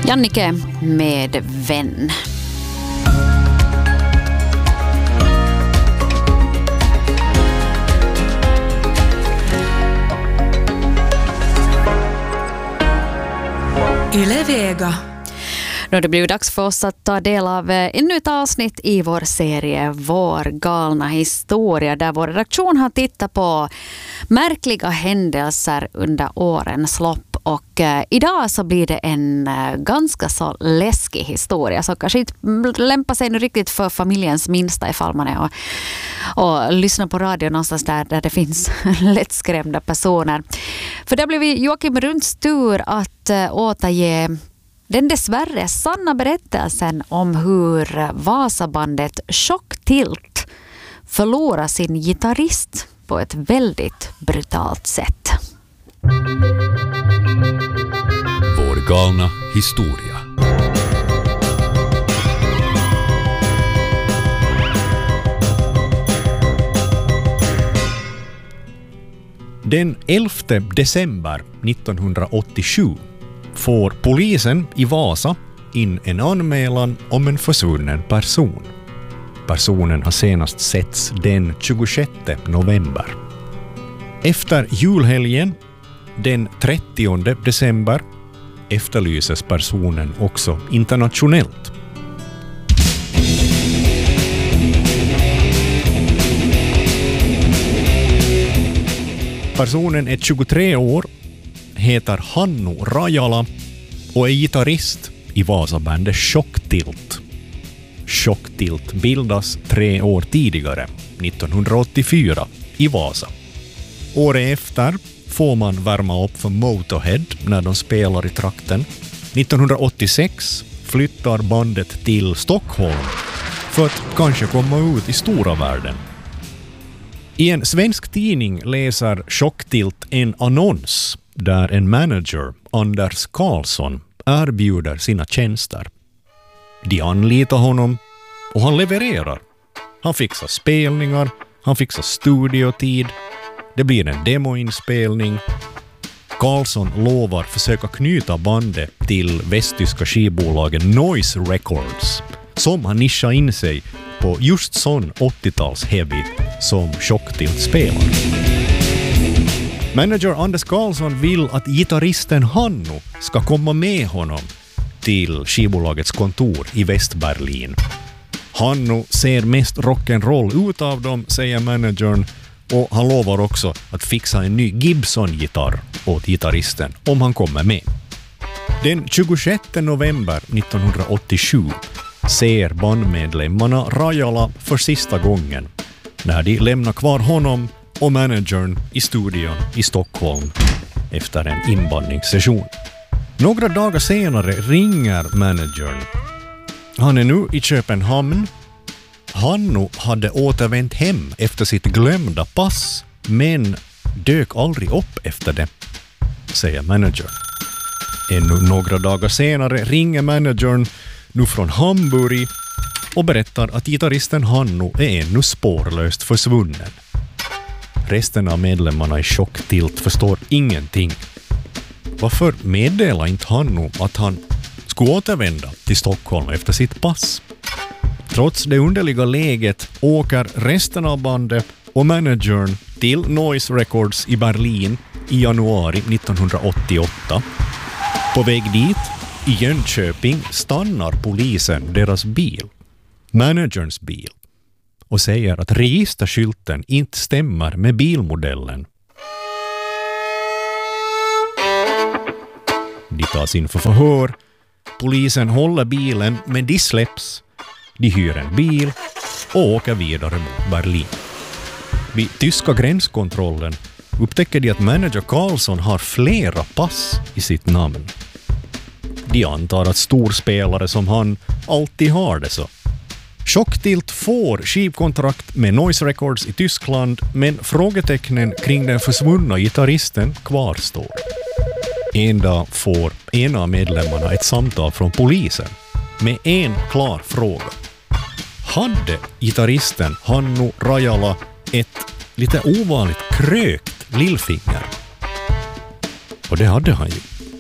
Jannike med vän. Yle Vega. Nu har det blivit dags för oss att ta del av ännu ett avsnitt i vår serie Vår galna historia, där vår redaktion har tittat på märkliga händelser under årens lopp. Och idag så blir det en ganska så läskig historia som kanske inte lämpar sig nu riktigt för familjens minsta ifall man är och lyssnar på radio någonstans där det finns lättskrämda personer. För det blir Joakim Runds tur att återge den dessvärre sanna berättelsen om hur Vasabandet Chocktilt förlorar sin gitarrist på ett väldigt brutalt sätt. Vår galna historia. Den 11 december 1987 får polisen i Vasa in en anmälan om en försvunnen person. Personen har senast setts den 26 november. Efter julhelgen, den 30 december, efterlyses personen också internationellt. Personen är 23 år, heter Hannu Rajala och är gitarrist i Vasabandet Chocktilt. Chocktilt bildas 3 år tidigare, 1984, i Vasa. Året efter får man värma upp för Motorhead när de spelar i trakten. 1986 flyttar bandet till Stockholm för att kanske komma ut i stora världen. I en svensk tidning läser Chocktilt en annons där en manager, Anders Karlsson, erbjuder sina tjänster. De anlitar honom och han levererar. Han fixar spelningar, han fixar studiotid. Det blir en demoinspelning. Karlsson lovar försöka knyta bandet till västtyska skivbolagen Noise Records, som har nischat in sig på just sån 80-tals heavy som Chocktilt spelar. Manager Anders Karlsson vill att gitarristen Hannu ska komma med honom till skivbolagets kontor i Västberlin. Hannu ser mest rock'n'roll ut av dem, säger managern, och han lovar också att fixa en ny Gibson-gitarr åt gitarristen om han kommer med. Den 26 november 1987 ser bandmedlemmarna Rajala för sista gången när de lämnar kvar honom och managern i studion i Stockholm efter en inbandningssession. Några dagar senare ringer managern. Han är nu i Köpenhamn. Hannu hade återvänt hem efter sitt glömda pass men dök aldrig upp efter det, säger managern. Ännu några dagar senare ringer managern nu från Hamburg och berättar att gitarristen Hannu är ännu spårlöst försvunnen. Resten av medlemmarna i Chocktilt förstår ingenting. Varför meddelar inte Hannu att han skulle återvända till Stockholm efter sitt pass? Trots det underliga läget åker resten av bandet och managern till Noise Records i Berlin i januari 1988. På väg dit, i Jönköping, stannar polisen deras bil, managerns bil, och säger att registerskylten inte stämmer med bilmodellen. De tas in för förhör. Polisen håller bilen, men de släpps. De hyr en bil och åker vidare mot Berlin. Vid tyska gränskontrollen upptäcker de att manager Karlsson har flera pass i sitt namn. De antar att storspelare som han alltid har det så. Chocktilt får skivkontrakt med Noise Records i Tyskland, men frågetecknen kring den försvunna gitarristen kvarstår. En dag får en av medlemmarna ett samtal från polisen med en klar fråga. Hade gitarristen Hannu Rajala ett lite ovanligt krökt lillfinger? Och det hade han ju.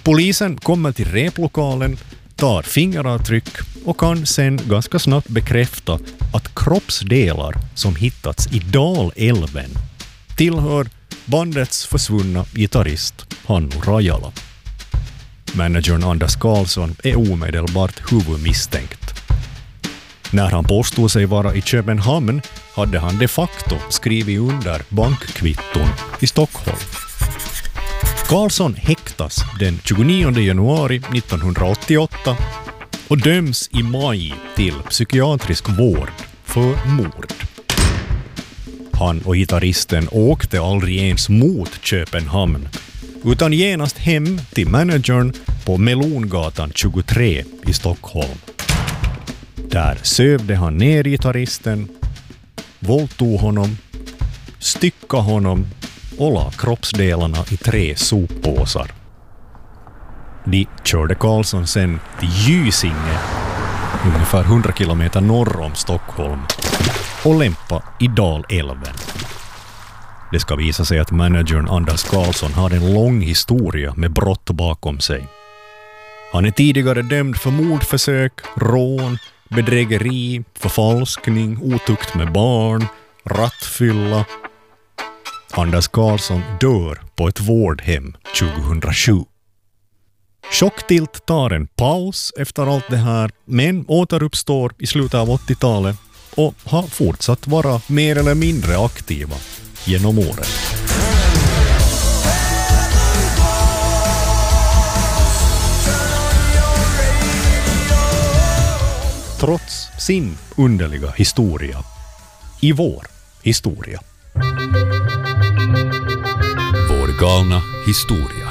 Polisen kommer till replokalen, tar fingeravtryck och kan sen ganska snabbt bekräfta att kroppsdelar som hittats i Dalälven tillhör bandets försvunna gitarrist Hannu Rajala. Managern Anders Karlsson är omedelbart huvudmisstänkt. När han påstod sig vara i Köpenhamn hade han de facto skrivit under bankkvitton i Stockholm. Karlsson häktas den 29 januari 1988 och döms i maj till psykiatrisk vård för mord. Han och gitarristen åkte aldrig ens mot Köpenhamn utan genast hem till managern på Melongatan 23 i Stockholm. Där sövde han ner gitarristen, våldtog honom, styckade honom och la kroppsdelarna i 3 soppåsar. De körde Karlsson sen till Gysinge, ungefär 100 kilometer norr om Stockholm, och lämpa i Dalälven. Det ska visa sig att managern Anders Karlsson har en lång historia med brott bakom sig. Han är tidigare dömd för mordförsök, rån, bedrägeri, förfalskning, otukt med barn, rattfylla. Anders Karlsson dör på ett vårdhem 2007. Chocktilt tar en paus efter allt det här, men återuppstår i slutet av 80-talet och har fortsatt vara mer eller mindre aktiva genom åren. Trots sin underliga historia i vår historia. Vår galna historia.